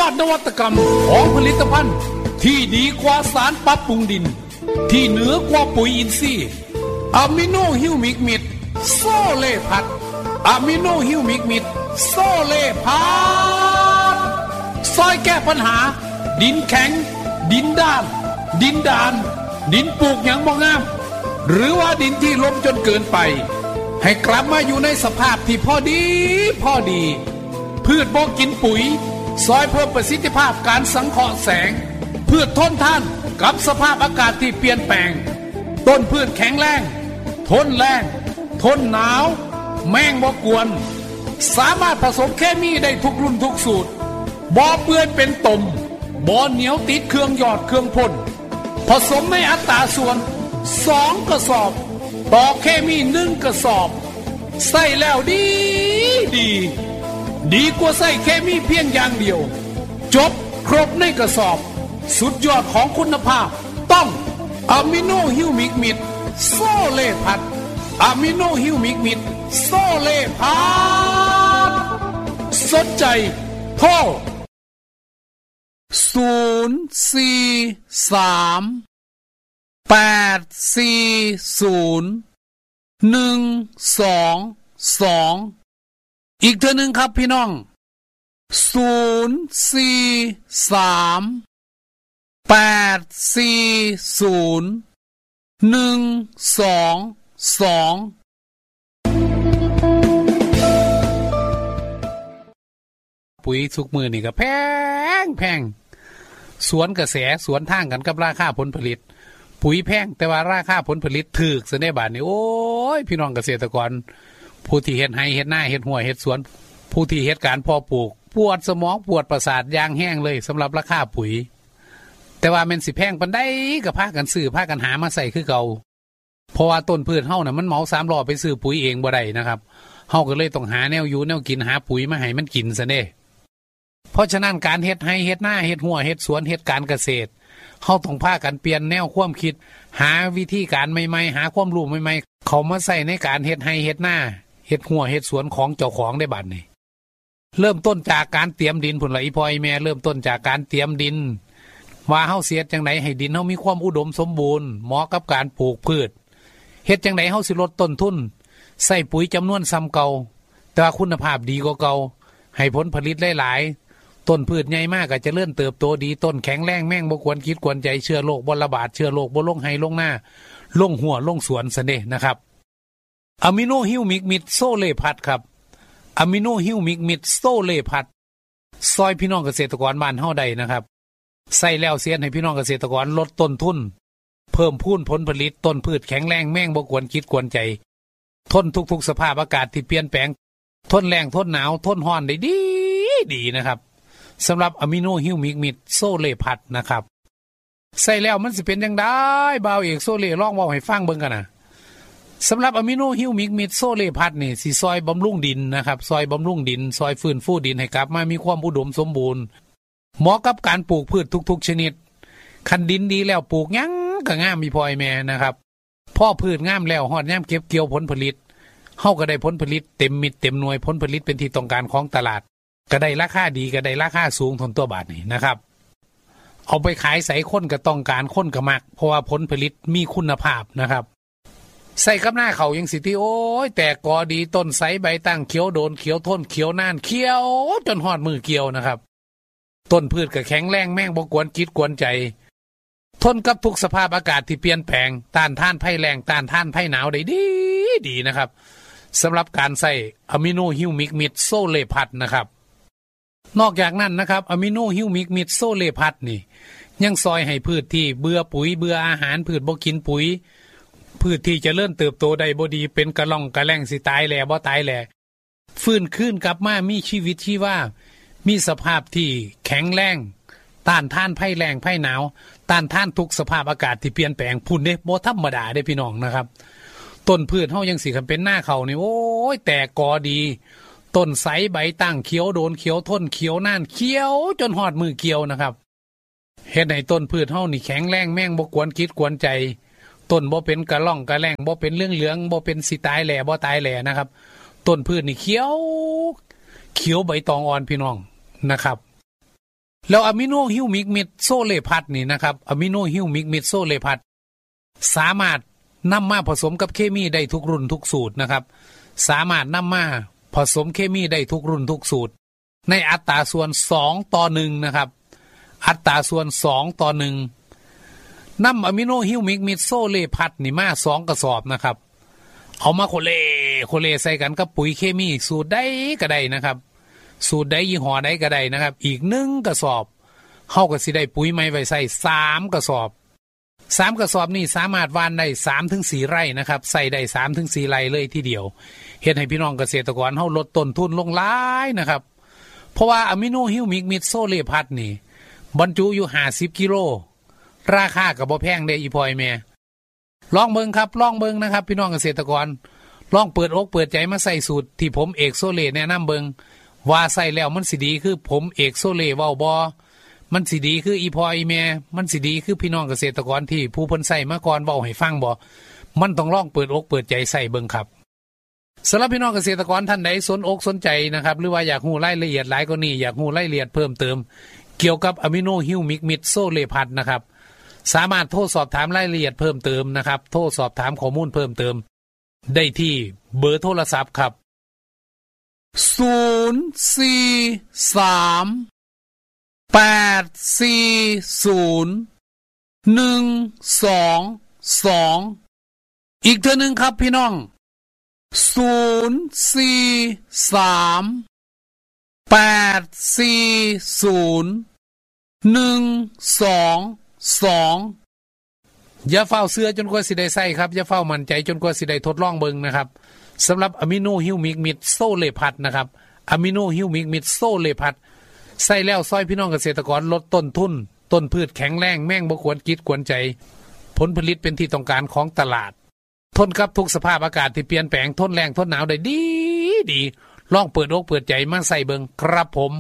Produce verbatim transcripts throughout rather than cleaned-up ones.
อดนวัตกรรมของผลิตภัณฑ์ที่ดีกว่าสารปรับปรุงดินที่เหนือกว่าปุ๋ยอินทรีย์อะมิโนฮิวมิกมิดโซเลพัดอะมิโนฮิวมิกมิดโซเลพัดซอยแก้ปัญหาดินแข็งดินด้านดินดานดินปลูกหยังบ่งามหรือว่าดินที่ล้มจนเกินไปให้กลับมาอยู่ในสภาพที่พอดีพอดีพืชบ่กินปุ๋ยซอยเพิ่มประสิทธิภาพการสังเคราะห์แสงพืชทนทานกับสภาพอากาศที่เปลี่ยนแปลงต้นพืชแข็งแรงทนแรงทนหนาวแมงบ่กวนสามารถผสมเคมีได้ทุกรุ่นทุกสูตรบ่เปื้อนเป็นตมบ่เหนียวติดเครื่องหยอดเครื่องพ่นผสมในอัตราส่วนสองกระสอบต่อเคมีหนึ่งกระสอบใส่แล้วดีดีดีกว่าใส่เคมีเพียงอย่างเดียวจบครบในกระสอบสุดยอดของคุณภาพต้องอะมิโนฮิวมิกมิดโซเลพัดอะมิโนฮิวมิกมิดโซเลพัดสนใจโทรศูนย์ สี่ สาม แปด สี่ ศูนย์ หนึ่ง สอง สองอีกเท่านึงครับพี่น้องศูนย์ สี่ สาม แปด สี่ ศูนย์ หนึ่ง สอง สองปุ๋ยทุกมือนี่ก็แพงแพงสวนกระแสสวนทางกันกับราคาผลผลิตปุ๋ยแพงแต่ว่าราคาผลผลิตถูกซะในบาดนี้โอ้ยพี่น้องเกษตรกรผู้ที่เฮ็ดไร่เฮ็ดนาเฮ็ดหัวเฮ็ดสวนผู้ที่เฮ็ดการเพาะปลูกปวดสมองปวดประสาทอย่างแห้งเลยสำหรับราคาปุ๋ยแต่ว่าแม่นสิแพงปานใดก็พากันซื้อพากันหามาใส่คือเก่าเพราะว่าต้นพืชเฮาน่ะมันเหมาสามล้อไปซื้อปุ๋ยเองบ่ได้นะครับเฮาก็เลยต้องหาแนวอยู่แนวกินหาปุ๋ยมาให้มันกินซะเด้เพราะฉะนั้นการเฮ็ดไร่เฮ็ดนาเฮ็ดหัวเฮ็ดสวนเฮ็ดการเกษตรเฮาต้องพากันเปลี่ยนแนวความคิดหาวิธีการใหม่ๆหาความรู้ใหม่ๆเข้ามาใส่ในการเฮ็ดไร่เฮ็ดนาเฮ็ดหัวเฮ็ดสวนของเจ้าของได้บัดนี้เริ่มต้นจากการเตรียมดินพุ่นล่ะอีพ่ออีแม่เริ่มต้นจากการเตรียมดินว่าเฮาเสียจังได๋ให้ดินเฮามีความอุดมสมบูรณ์เหมาะกับการปลูกพืชเฮ็ดจังได๋เฮาสิลดต้นทุนใส่ปุ๋ยจำนวนซ้ำเก่าแต่ว่าคุณภาพดีกว่าเก่าให้ผลผลิตหลายๆต้นพืชใหญ่มากก็จะเจริญเติบโตดีต้นแข็งแรงแม่งบ่ควรคิดควรใจเชื้อโรคบ่ระบาดเชื้อโรคบ่ลงไห้ลงหน้าลงหัวลงสวนซะเด้นะครับอะมิโนฮิวมิกมิดโซเลพัดครับอะมิโนฮิวมิกมิดโซเลพัดซอยพี่น้องเกษตรกรบ้านเฮาได้นะครับใส่แล้วเสียให้พี่น้องเกษตรกรลดต้นทุนเพิ่มพูนผลผลิตต้นพืชแข็งแรงแม่งบ่ควรคิดควรใจทนทุกๆสภาพอากาศที่เปลี่ยนแปลงทนแรงทนหนาวทนร้อนได้ดีดีนะครับสำหรับอะมิโนฮิวมิกมิดโซเลพัดนะครับใส่แล้วมันสิเป็นจังได๋บ่าวเอกโซเลลองเว้าให้ฟังเบิ่งกันนะสำหรับอะมิโนฮิวมิกมิดโซเลพัดนี่สิซอยบำรุงดินนะครับซอยบำรุงดินซอยฟื้นฟูดินให้กลับมามีความอุดมสมบูรณ์เหมาะกับการปลูกพืชทุกๆชนิดคันดินดีแล้วปลูกหยังก็งามมีพอแม่นะครับพ่อพืชงามแล้วฮอดยามเก็บเกี่ยวผลผลิตเฮาก็ได้ผลผลิตเต็มมิตรเต็มหน่วยผลผลิตเป็นที่ต้องการของตลาดก็ได้ราคาดีก็ได้ราคาสูงทนตัวบาทนี่นะครับเอาไปขายใส่คนก็ต้องการคนก็มักเพราะว่าผลผลิตมีคุณภาพนะครับใส่กับหน้าเขายังสิที่โอ้ยแต่กอดีต้นใสใบตั้งเขียวโดนเขียวทนเขียวนานเขียวจนหอดมือเกี่ยวนะครับต้นพืชก็แข็งแรงแม่งบ่กวนคิดกวนใจทนกับทุกสภาพอากาศที่เปลี่ยนแปลงต้านทานภัยแล้งต้านทานภัยหนาวได้ดีดีนะครับสำหรับการใส่อะมิโนฮิวมิกมิดโซเลพัดนะครับนอกจากนั้นนะครับอะมิโนฮิวมิกมิดโซเลพัดนี่ยังซอยให้พืชที่เบื่อปุ๋ยเบื่ออาหารพืชบ่กินปุ๋ยพืชที่จะเริ่มเติบโตได้บ่ดีเป็นกระล่องกระแล่งสิตายแหล่บ่ตายแหล่ฟื้นคืนกลับมามีชีวิตชีวามีสภาพที่แข็งแรงต้านทานภัยแล้งภัยหนาวต้านทานทุกสภาพอากาศที่เปลี่ยนแปลงพุ่นเด้บ่ธรรมดาเด้พี่น้องนะครับต้นพืชเฮายังสิคันเป็นหน้าเขานี่โอ้ยแตกกอดีต้นใสใบตั้งเขียวโดนเขียวทนเขียวนานเขียวจนหอดมือเกี่ยวนะครับเฮ็ดให้ต้นพืชเฮานี่แข็งแรงแม่งบ่กวนคิดกวนใจต้นบ่เป็นกระล่องกระแล่งบ่เป็นเรื่องเหลืองบ่เป็นสิตายแหล่บ่ตายแหล่นะครับต้นพืชนี่เขียวเขียวใบตองอ่อนพี่น้องนะครับแล้วอะมิโนฮิวมิกมิดโซเลพัทนี่นะครับอะมิโนฮิวมิกมิดโซเลพัทสามารถนำมาผสมกับเคมีได้ทุกรุ่นทุกสูตรนะครับสามารถนำมาผสมเคมีได้ทุกรุ่นทุกสูตรในอัตราส่วนสองต่อหนึ่งนะครับอัตราส่วนสองต่อหนึ่งนำอะมิโนฮิวมิกมิดโซเลพัทนี่มาสองกระสอบนะครับเอามาโคเลโคเลใส่กันกับปุ๋ยเคมีสูตรใดก็ได้นะครับสูตรใดยี่ห้อใดก็ได้นะครับอีกหนึ่งกระสอบเฮาก็สิได้ปุ๋ยใหม่ไว้ใส่สามกระสอบสามกระสอบนี่สามารถหว่านได้ สามถึงสี่ ไร่นะครับใส่ได้ สามถึงสี่ ไร่เลยทีเดียวเฮ็ดให้พี่น้องเกษตรกรเฮาลดต้นทุนลงหลายนะครับเพราะว่าอะมิโนฮิวมิกมิดโซเลพัทนี่บรรจุอยู่ห้าสิบกิโลราคาก็บ่แพงเด้อีพ่อยแม่ลองเบิ่งครับลองเบิ่งนะครับพี่น้องเกษตรกรลองเปิดอกเปิดใจมาใส่สูตรที่ผมเอกโซเลแนะนำเบิ่งว่าใส่แล้วมันสิดีคือผมเอกโซเลเว้าบ่มันสิดีคืออีพ่ออีแม่มันสิดีคือพี่น้องเกษตรกรที่ผู้เพิ่นใส่มาก่อนเว้าให้ฟังบ่มันต้องลองเปิดอกเปิดใจใส่เบิ่งครับสำหรับพี่น้องเกษตรกรท่านใดสนอกสนใจนะครับหรือว่าอยากรู้รายละเอียดหลายกว่านี้อยากรู้รายละเอียดเพิ่มเติมเกี่ยวกับอะมิโนฮิวมิกมิดโซเลพัทนะครับสามารถโทรสอบถามรายละเอียดเพิ่มเติมนะครับโทรสอบถามข้อมูลเพิ่มเติมได้ที่เบอร์โทรศัพท์ครับศูนย์ สี่ สาม แปด สี่ ศูนย์ หนึ่ง สอง สองอีกเทื่อนึงครับพี่น้องศูนย์ สี่ สาม แปด สี่ ศูนย์ หนึ่ง สอง สองอย่าเฝ้าเสื้อจนกว่าสิได้ใส่ครับอย่าเฝ้ามั่นใจจนกว่าสิได้ทดลองเบิ่งนะครับสำหรับอะมิโนฮิวมิกมิดโซเลพัทนะครับอะมิโนฮิวมิกมิดโซเลพัทใส่แล้วซอยพี่น้องเกษตรกรลดต้นทุนต้นพืชแข็งแรงแม่งบ่ควรกิดกวนใจผลผลิตเป็นที่ต้องการของตลาดทนกับทุกสภาพอากาศที่เปลี่ยนแปลงทนแรงทนหนาวได้ดีดีลองเปิดอกเปิดใจมาใส่เบิ่งครับผม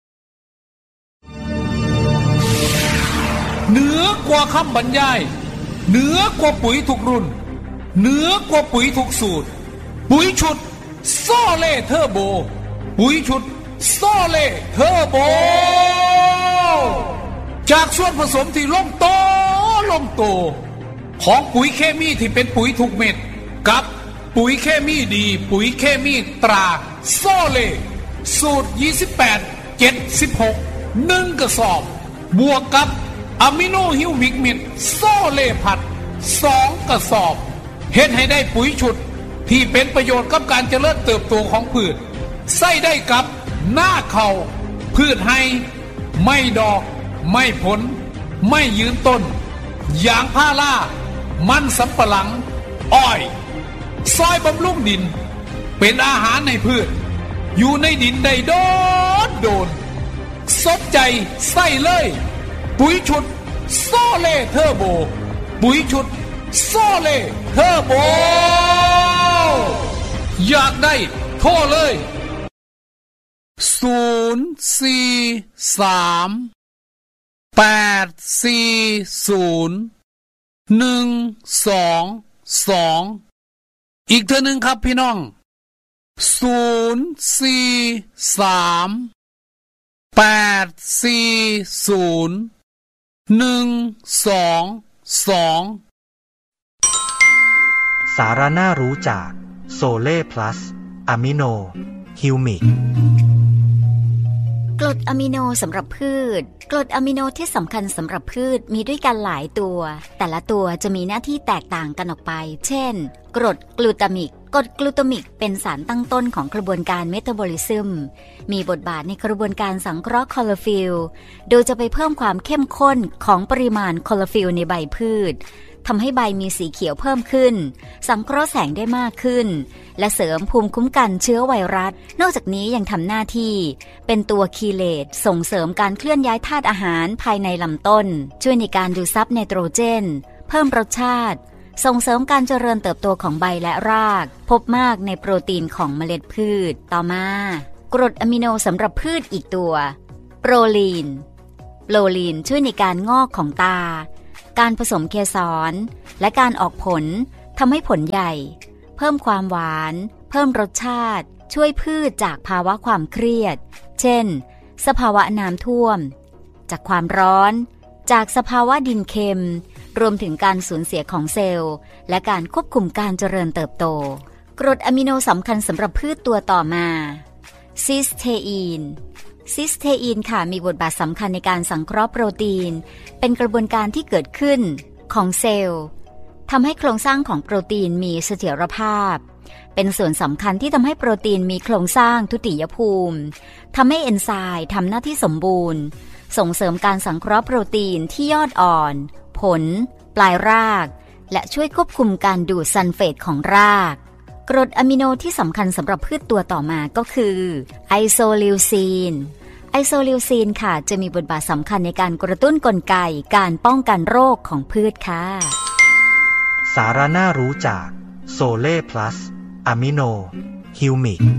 เหนือกว่าคำบรรยายเหนือกว่าปุ๋ยทุกรุ่นเหนือกว่าปุ๋ยทุกสูตรปุ๋ยชุดโซเล่เทอร์โบปุ๋ยชุดโซเล่เทอร์โบจากส่วนผสมที่ลงโตลงโตของปุ๋ยเคมีที่เป็นปุ๋ยทุกเม็ดกับปุ๋ยเคมีดีปุ๋ยเคมีตราโซเล่สูตรยี่สิบแปด เจ็ดสิบหก หนึ่งกระสอบบวกกับอะมิโนฮิวมิกมิดโซเลพัทสองกระสอบเฮ็ดให้ได้ปุ๋ยชุดที่เป็นประโยชน์กับการเจริญเติบโตของพืชใส่ได้กับหน้าเข่าพืชให้ไม่ดอกไม่ผลไม่ยืนต้นยางพารามันสำปะหลังอ้อยซอยบำรุงดินเป็นอาหารในพืชอยู่ในดินได้โดดโดนสนใจใส่เลยปุ๋ยชุดโซเล่เทอร์โบปุ๋ยชุดโซเล่เทอร์โบอยากได้โทรเลยศูนย์ สี่ สาม แปด สี่ ศูนย์ หนึ่ง สอง สองอีกเทื่อนึงครับพี่น้องศูนย์ สี่ สาม แปด สี่ ศูนย์ หนึ่ง สอง สองสาระน่ารู้จากโซเล่พลัสอะมิโนฮิวมิกกรดอะมิโนสำหรับพืชกรดอะมิโนที่สำคัญสำหรับพืชมีด้วยกันหลายตัวแต่ละตัวจะมีหน้าที่แตกต่างกันออกไปเช่นกรดกลูตามิกกรดกลูตามิกเป็นสารตั้งต้นของกระบวนการเมตาบอลิซึมมีบทบาทในกระบวนการสังเคราะห์คลอโรฟิลล์โดยจะไปเพิ่มความเข้มข้นของปริมาณคลอโรฟิลล์ในใบพืชทำให้ใบมีสีเขียวเพิ่มขึ้นสังเคราะห์แสงได้มากขึ้นและเสริมภูมิคุ้มกันเชื้อไวรัสนอกจากนี้ยังทำหน้าที่เป็นตัวคีเลตส่งเสริมการเคลื่อนย้ายธาตุอาหารภายในลำต้นช่วยในการดูดซับไนโตรเจนเพิ่มรสชาติส่งเสริมการเจริญเติบโตของใบและรากพบมากในโปรตีนของเมล็ดพืชต่อมากรดอะมิโนสำหรับพืชอีกตัวโปรลีนโปรลีนช่วยในการงอกของตาการผสมเกสรและการออกผลทำให้ผลใหญ่เพิ่มความหวานเพิ่มรสชาติช่วยพืชจากภาวะความเครียดเช่นสภาวะน้ำท่วมจากความร้อนจากสภาวะดินเค็มรวมถึงการสูญเสียของเซลล์และการควบคุมการเจริญเติบโตกรดอะมิโนสำคัญสำหรับพืชตัวต่อมาซิสเทอีนซิสเทอีนค่ะมีบทบาทสำคัญในการสังเคราะห์โปรตีนเป็นกระบวนการที่เกิดขึ้นของเซลล์ทำให้โครงสร้างของโปรตีนมีเสถียรภาพเป็นส่วนสำคัญที่ทำให้โปรตีนมีโครงสร้างทุติยภูมิทำให้เอนไซม์ทำหน้าที่สมบูรณ์ส่งเสริมการสังเคราะห์โปรตีนที่ยอดอ่อนผลปลายรากและช่วยควบคุมการดูดซัลเฟตของรากกรดอะมิโนที่สำคัญสำหรับพืชตัวต่อมาก็คือไอโซลิวซีนไอโซลิวซีนค่ะจะมีบทบาทสำคัญในการกระตุ้นกลไกการป้องกันโรคของพืชค่ะสาระน่ารู้จากโซเล่พลัสอะมิโนฮิวมิก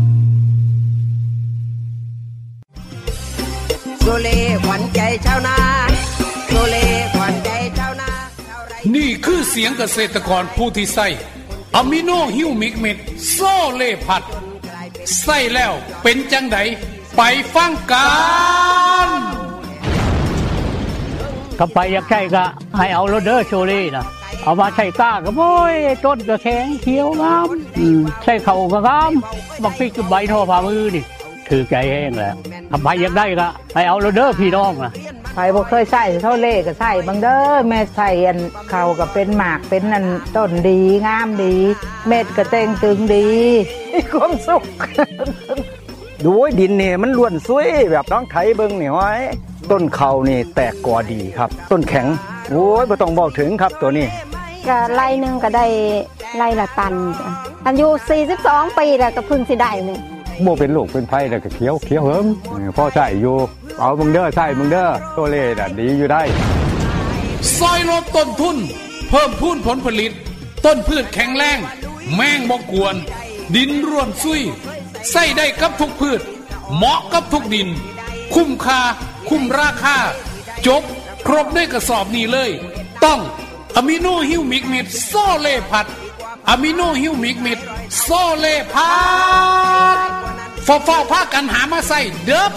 โซเล่ขวัญใจชาวนาโซเล่ขวัญใจชาวนานี่คือเสียงเกษตรกรผู้ที่ใส่อะมิโนฮิวมิกเม็ดโซเล่พัดใส่แล้วเป็นจังไดไปฟังกันถ้าไปอยากใช้ก็ให้เอาโรเดอร์โชเล่นะเอามาใส่ก้าก็โอ้ยต้นก็แข็งเขียวงามใส่เข่าก็งามบักพริกกับใบทอฝ่ามือนี่ถือใจแห้งแล้วถ้าไปอยากได้ก็ให้เอาโรเดอร์พี่น้องนะใครบ่เคยใส่โซเล่ก็ใส่บังเด้อแม่ใส่อันเข่าก็เป็นหมากเป็นอันต้นดีงามดีเม็ดก็เต่งตึงดีมีความสุขดูดินเนี่ยมันล้วนสวยแบบน้องไถเบิ่งนี่ไว้ต้นเข่านี่แตกกอดีครับต้นแข็งโอ้ยบ่ต้องบอกถึงครับตัวนี้ก็ไร่นึงก็ได้ไร่ละตันอายุสี่สิบสองปีแล้วก็เพิ่งสิได้นี่บ่เป็นลูกเป็นไผแล้วก็เขียวเขียวเหิมพอใช้อยู่เอามึงเด้อใช้มึงเด้อตัวเล่น่ะดีอยู่ได้ซอยลดต้นทุนเพิ่มพูนผลผลิตต้นพืชแข็งแรงแมงบ่กวนดินร่วนซุยใส่ได้กับทุกพืชเหมาะกับทุกดินคุ้มค่าคุ้มราคาจบครบด้วยกระสอบนี้เลยต้องอะมิโนฮิวมิกเม็ดโซเล่พัดอะมิโนฮิวมิกเม็ดโซเล่พัดฟ้าฟ้าพากันหามาใส่เด้อ